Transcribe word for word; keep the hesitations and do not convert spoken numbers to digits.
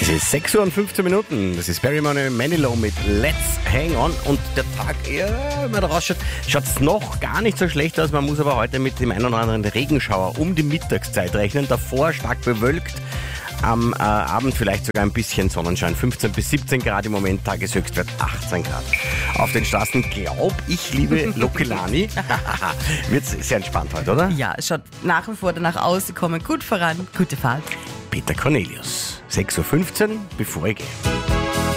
Es ist sechs Uhr und fünfzehn Minuten. Das ist Barry Manilow mit Let's Hang On. Und der Tag, ja, wenn man da rausschaut, schaut es noch gar nicht so schlecht aus. Man muss aber heute mit dem einen oder anderen Regenschauer um die Mittagszeit rechnen. Davor stark bewölkt. Am äh, Abend vielleicht sogar ein bisschen Sonnenschein. fünfzehn bis siebzehn Grad im Moment, Tageshöchstwert achtzehn Grad. Auf den Straßen, glaub ich, liebe Lokelani, wird sehr entspannt heute, oder? Ja, es schaut nach wie vor danach aus, sie kommen gut voran. Gute Fahrt. Peter Cornelius, sechs Uhr fünfzehn, bevor ich gehe.